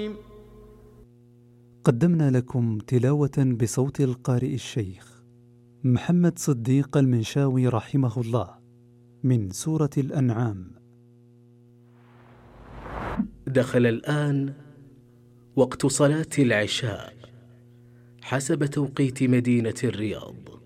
قدمنا لكم تلاوة بصوت القارئ الشيخ محمد صديق المنشاوي رحمه الله من سورة الأنعام. دخل الآن وقت صلاة العشاء حسب توقيت مدينة الرياض.